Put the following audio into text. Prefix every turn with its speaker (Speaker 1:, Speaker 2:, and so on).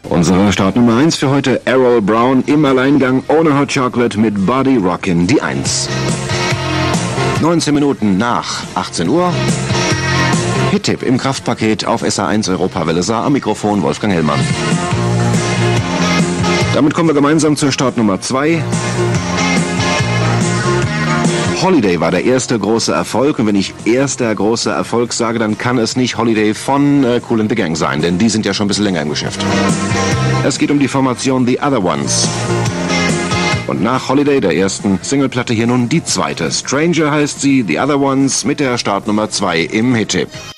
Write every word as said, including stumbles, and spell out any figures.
Speaker 1: Unsere Startnummer eins für heute, Errol Brown im Alleingang ohne Hot Chocolate mit Body Rockin', die eins. neunzehn Minuten nach achtzehn Uhr. Hit-Tipp im Kraftpaket auf S A eins Europawelle Saar, am Mikrofon Wolfgang Hellmann. Damit kommen wir gemeinsam zur Startnummer zwei. Holiday war der erste große Erfolg, und wenn ich erster großer Erfolg sage, dann kann es nicht Holiday von äh, Kool and the Gang sein, denn die sind ja schon ein bisschen länger im Geschäft. Es geht um die Formation The Other Ones. Und nach Holiday, der ersten Singleplatte, hier nun die zweite. Stranger heißt sie, The Other Ones mit der Startnummer zwei im Hit-Tipp.